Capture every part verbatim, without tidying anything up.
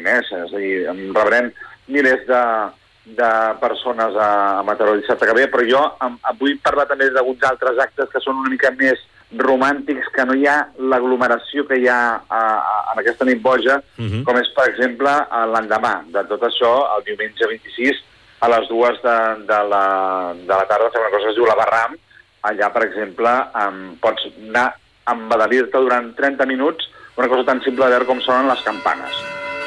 eh? És a dir, rebrem milers de, de persones a, a Mataró el dissabte que ve, però jo em, vull parlar també d'alguns altres actes que són una mica més romàntics, que no hi ha l'aglomeració que hi ha a, a, en aquesta nit boja, uh-huh. com és, per exemple, l'endemà de tot això, el diumenge vint-i-sis, a les dues de, de, la, de la tarda, fem una cosa que es diu la Barram. Allà, per exemple, um, pots anar a embadalir-te durant trenta minuts, una cosa tan simple de veure com sonen les campanes.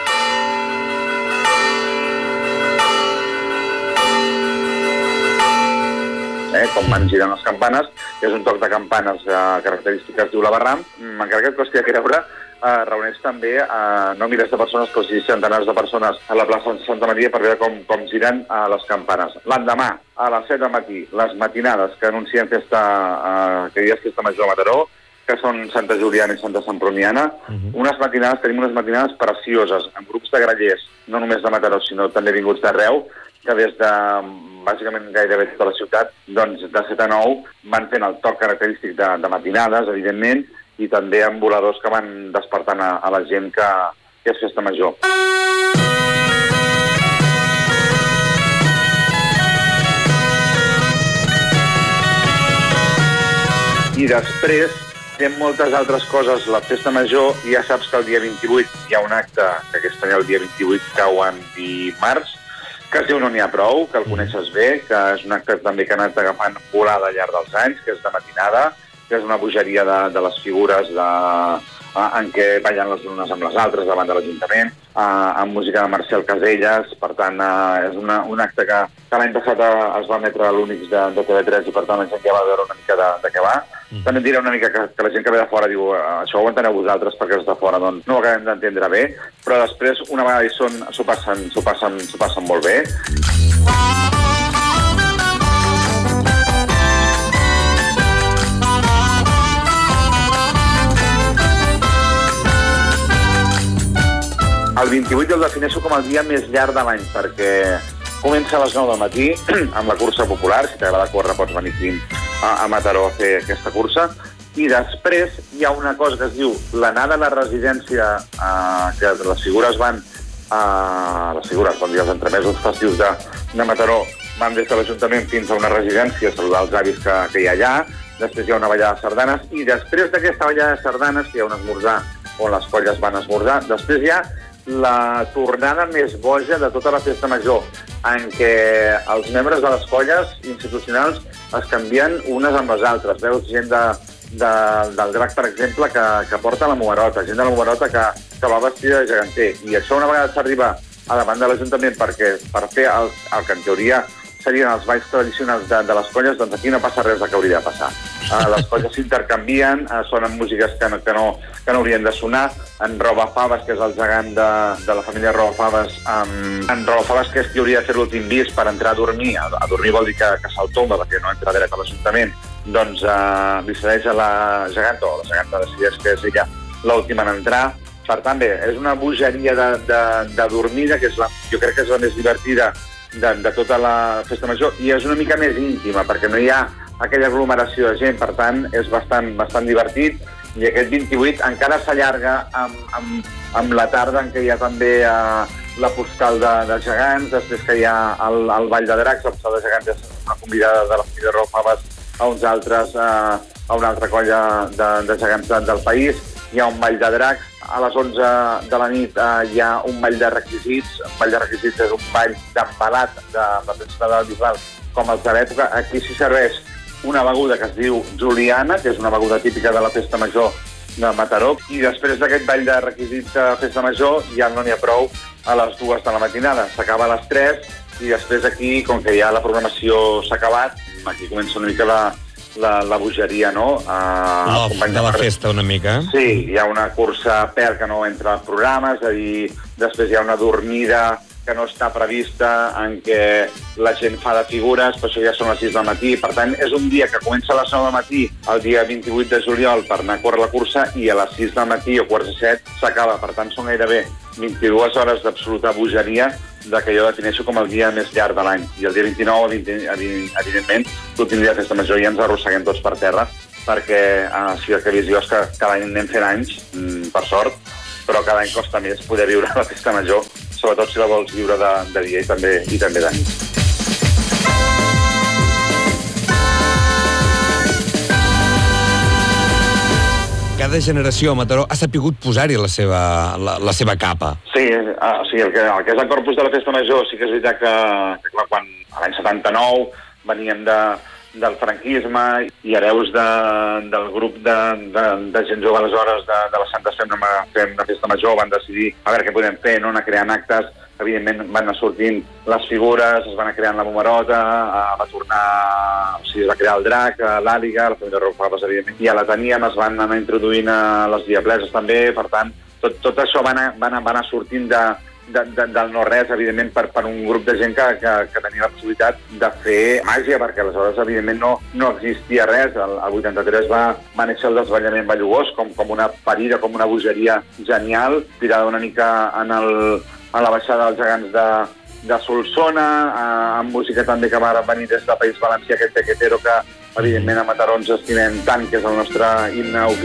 Eh, com van girant les campanes, és un toc de campanes eh, característic que es diu la Barram, encara que et costi de creure, eh, reuneix també eh, no milers de persones, però sí centenars de persones a la plaça de Santa Maria per veure com, com giren eh, les campanes. L'endemà, a les set del matí, les matinades que anuncien festa, eh, que hi ha festa major a Mataró, que són Santa Juliana i Santa Semproniana. Uh-huh. Unes matinades, tenim unes matinades precioses, amb grups de grallers, no només de Mataró, sinó també vinguts d'arreu, que des de, bàsicament, gairebé tota la ciutat, doncs de set a nou van fent el toc característic de, de matinades, evidentment, i també amb voladors que van despertant a, a la gent que, que és festa major. I després fem moltes altres coses. La festa major, ja saps que el dia vint-i-vuit hi ha un acte, que aquest any el dia vint-i-vuit cau en dimarts, que es diu No n'hi ha prou, que el coneixes bé, que és un acte també que ha anat agafant volada al llarg dels anys, que és de matinada, que és una bogeria de, de les figures de, eh, en què ballen les unes amb les altres davant de l'Ajuntament, eh, amb música de Marcel Caselles. Per tant, eh, és una, un acte que, que l'any passat eh, es va emetre a l'Únix de, de T V tres i per tant la gent ja va veure una mica de, de què va. Mm. També et diré una mica que, que la gent que ve de fora diu això ho enteneu vosaltres perquè els de fora doncs no ho acabem d'entendre bé, però després una vegada hi són s'ho passen, s'ho passen, s'ho passen molt bé. El vint-i-vuit el defineixo com el dia més llarg de l'any, perquè comença a les nou del matí amb la cursa popular. Si t'agrada córrer pots venir aquí a, a Mataró a fer aquesta cursa. I després hi ha una cosa que es diu l'anada a la residència, eh, que les figures van, eh, les figures, quan dir els entremesos festius de, de Mataró, van des de l'Ajuntament fins a una residència a saludar els avis que, que hi ha allà. Després hi ha una ballada de sardanes i després d'aquesta ballada de sardanes, que hi ha un esmorzar on les colles van esmorzar, després hi ha la tornada més boja de tota la festa major, en què els membres de les colles institucionals es canvien unes amb les altres. Veus gent de, de, del drac, per exemple, que, que porta la Momerota, gent de la Momerota que, que va vestida de geganter. I això una vegada s'arriba a davant de l'Ajuntament perquè per fer el, el que en teoria serien els balls tradicionals de, de les colles, doncs aquí no passa res del que hauria de passar. Uh, les colles s'intercanvien, uh, sonen músiques que no, que, no, que no haurien de sonar. En Robafaves, que és el gegant de, de la família Robafaves, um, en Robafaves, que és qui hauria de fer l'últim bis per entrar a dormir, a, a dormir vol dir que, que se'l tomba perquè no entra dret a l'Ajuntament, doncs uh, li cedeix a la geganta, o la geganta decideix que és ella l'última en entrar. Per tant, bé, és una bogeria de, de, de dormida, que és la, jo crec que és la més divertida de, de tota la festa major, i és una mica més íntima, perquè no hi ha aquella aglomeració de gent, per tant, és bastant, bastant divertit, i aquest vint-i-vuit encara s'allarga amb, amb, amb la tarda, en què hi ha també eh, la postal de, de gegants, després que hi ha el, el ball de dracs, la postal de gegants és una convidada de la família Robafaves a uns altres, eh, a una altra colla de, de gegants del país, hi ha un ball de dracs, a les onze de la nit eh, hi ha un ball de requisits. Un ball de requisits és un ball d'embalat de la festa del Bisbal, com els de l'època. Aquí s'hi serveix una beguda que es diu Juliana, que és una beguda típica de la festa major de Mataró, i després d'aquest ball de requisits de festa major ja no n'hi ha prou a les dues de la matinada. S'acaba a les tres i després aquí, com que ja la programació s'ha acabat, aquí comença una mica la, la, la bogeria, no? Uh, L'off de la festa, una mica. Sí, hi ha una cursa a pèl que no entra als programes, és a dir, després hi ha una dormida que no està prevista, en què la gent fa de figures, per això ja són les sis del matí. Per tant, és un dia que comença a les nou del matí, el dia vint-i-vuit de juliol, per anar a córrer la cursa, i a les sis del matí o quarts de set s'acaba. Per tant, són gairebé vint-i-dues hores d'absoluta bogeria, de que jo defineixo com el dia més llarg de l'any. I el dia vint-i-nou, evidentment, l'últim dia de festa major, ja ens arrosseguem tots per terra, perquè eh, si el que he vist jo és que cada any anem fent anys, per sort, però cada any costa més poder viure la festa major, sobretot si la vols viure de, de dia i també, i també de nit. Cada generació a Mataró ha sapigut posar-hi la seva, la, la seva capa. Sí, eh, o sigui, el que, el que és el corpus de la festa major, sí que és veritat que, que clar, quan a l'any setanta-nou veníem de, del franquisme i hereus de, del grup de, de, de gent jove aleshores de, de les Santes fem una, fem una festa major, van decidir a veure què podem fer, no? Anar creant actes. Evidentment van anar sortint les figures, es van anar creant la Bomarota, va tornar, o sigui, es va crear el Drac, l'Àliga, la família Rofaves, evidentment, ja la teníem, es van anar introduint a les diableses també, per tant, tot, tot això va anar, va anar, va anar sortint de, de, de, del no-res, evidentment, per, per un grup de gent que, que, que tenia la possibilitat de fer màgia, perquè aleshores, evidentment, no, no existia res. El, el vuitanta-tres va, va néixer el desvetllament bellugós, com, com una parida, com una bogeria genial, tirada una mica en el... a la baixada dels gegants de, de Solsona, eh, amb música també que va venir des del País Valencià, aquest tequetero que, evidentment, a Mataró ens estimem tant, que és el nostre himne oficial.